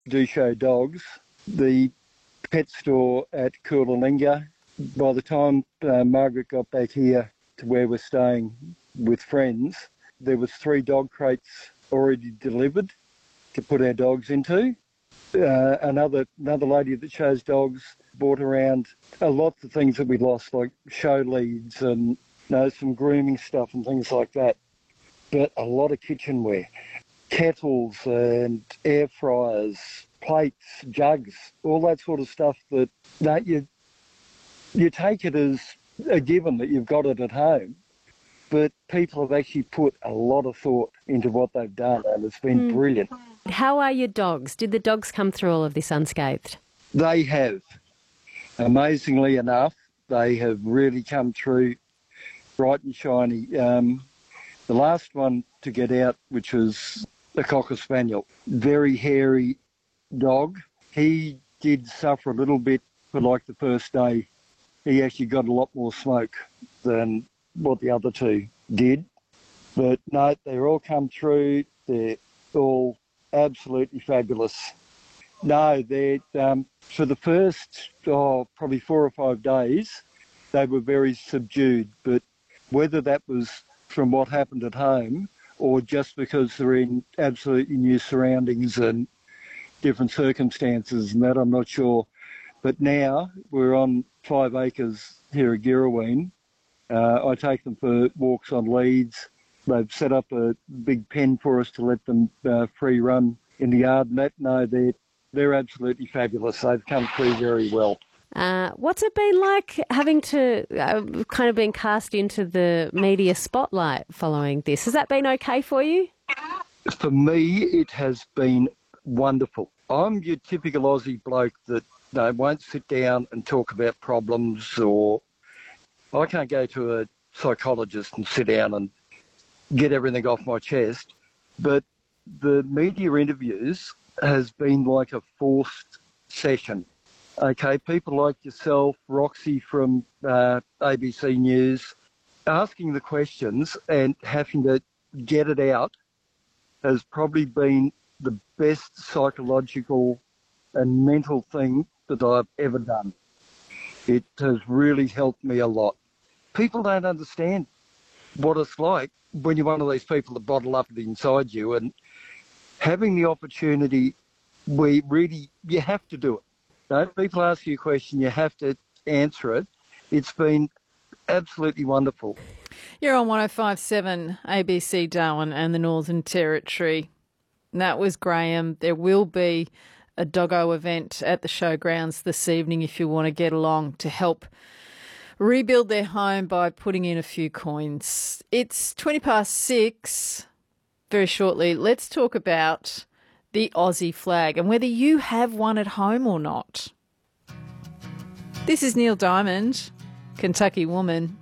do show dogs. The pet store at Coolalinga, by the time Margaret got back here to where we're staying with friends, there was 3 dog crates already delivered to put our dogs into. Another lady that shows dogs brought around a lot of things that we lost, like show leads and some grooming stuff and things like that. But a lot of kitchenware, kettles and air fryers, plates, jugs, all that sort of stuff that you take it as a given that you've got it at home. But people have actually put a lot of thought into what they've done, and it's been brilliant. How are your dogs? Did the dogs come through all of this unscathed? They have. Amazingly enough, they have really come through bright and shiny. The last one to get out, which was a Cocker Spaniel, very hairy dog. He did suffer a little bit for like the first day. He actually got a lot more smoke than what the other 2 did. But no, they're all come through. They're all absolutely fabulous. No, they're for the first probably 4 or 5 days, they were very subdued. But whether that was from what happened at home or just because they're in absolutely new surroundings and different circumstances and that, I'm not sure. But now we're on 5 acres here at Girraween. I take them for walks on leads. They've set up a big pen for us to let them free run in the yard and that. No, they're absolutely fabulous. They've come through very well. What's it been like having to kind of been cast into the media spotlight following this? Has that been okay for you? For me, it has been wonderful. I'm your typical Aussie bloke that won't sit down and talk about problems, or I can't go to a psychologist and sit down and get everything off my chest. But the media interviews has been like a forced session. Okay, people like yourself, Roxy from ABC News, asking the questions and having to get it out has probably been the best psychological and mental thing that I've ever done. It has really helped me a lot. People don't understand what it's like when you're one of these people that bottle up inside you, and having the opportunity where you have to do it. People ask you a question, you have to answer it. It's been absolutely wonderful. You're on 105.7 ABC Darwin and the Northern Territory. That was Graham. There will be a doggo event at the showgrounds this evening if you want to get along to help rebuild their home by putting in a few coins. It's 6:20. Very shortly, let's talk about the Aussie flag and whether you have one at home or not. This is Neil Diamond, Kentucky Woman.